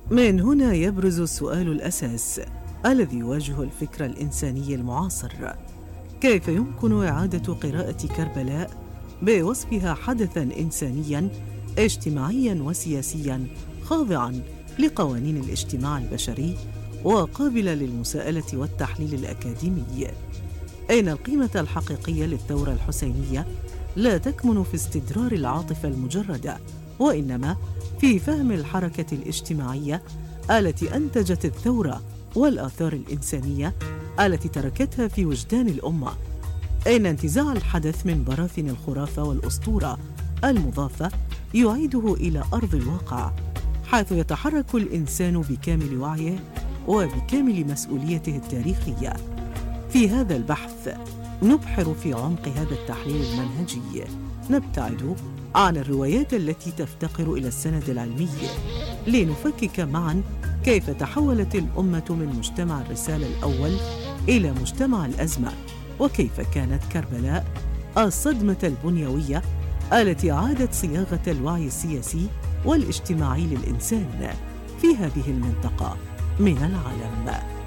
من هنا يبرز السؤال الأساس الذي يواجه الفكر الإنساني المعاصر: كيف يمكن إعادة قراءة كربلاء بوصفها حدثاً إنسانياً اجتماعياً وسياسياً خاضعاً لقوانين الاجتماع البشري وقابلة للمساءلة والتحليل الأكاديمي؟ إن القيمة الحقيقية للثورة الحسينية لا تكمن في استدرار العاطفة المجردة، وإنما في فهم الحركة الاجتماعية التي أنتجت الثورة والآثار الإنسانية التي تركتها في وجدان الأمة. إن انتزاع الحدث من براثن الخرافة والأسطورة المضافة يعيده إلى أرض الواقع، حيث يتحرك الإنسان بكامل وعيه وبكامل مسؤوليته التاريخية. في هذا البحث نبحر في عمق هذا التحليل المنهجي، نبتعد عن الروايات التي تفتقر إلى السند العلمي، لنفكك معاً كيف تحولت الأمة من مجتمع الرسالة الأول إلى مجتمع الأزمة، وكيف كانت كربلاء الصدمة البنيوية التي أعادت صياغة الوعي السياسي والاجتماعي للإنسان في هذه المنطقة من العالم.